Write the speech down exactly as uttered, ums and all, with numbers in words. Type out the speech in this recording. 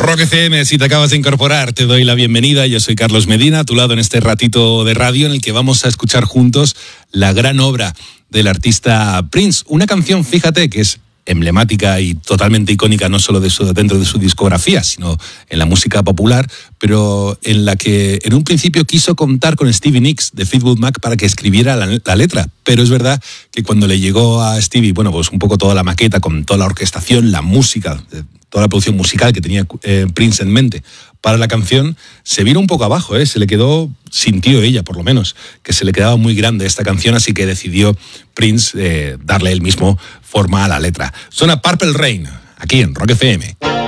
Rock F M, si te acabas de incorporar, te doy la bienvenida. Yo soy Carlos Medina, a tu lado en este ratito de radio en el que vamos a escuchar juntos la gran obra del artista Prince. Una canción, fíjate, que es emblemática y totalmente icónica, no solo de su, dentro de su discografía, sino en la música popular, pero en la que en un principio quiso contar con Stevie Nicks de Fleetwood Mac para que escribiera la, la letra. Pero es verdad que cuando le llegó a Stevie, bueno, pues un poco toda la maqueta, con toda la orquestación, la música, toda la producción musical que tenía eh, Prince en mente para la canción, se vino un poco abajo, ¿eh? Se le quedó, sintió ella por lo menos, que se le quedaba muy grande esta canción, así que decidió Prince eh, darle él mismo forma a la letra. Suena Purple Rain, aquí en Rock F M.